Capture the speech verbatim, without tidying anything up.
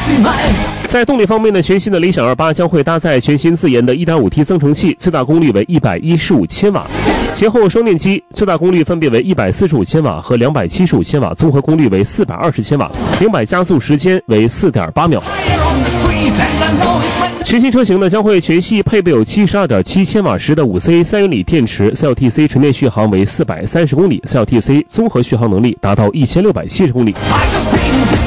在动力方面呢，全新的理想 二八 将会搭载全新自研的 一点五 T 增程器，最大功率为一百一十五千瓦，前后双电机最大功率分别为一百四十五千瓦和两百七十五千瓦，综合功率为四百二十千瓦，零百加速时间为 四点八秒。全新车型呢将会全系配备有 七十二点七千瓦时的 五 C 三元锂电池 ，C L T C 纯电续航为四百三十公里 ，C L T C 综合续航能力达到一千六百七十公里。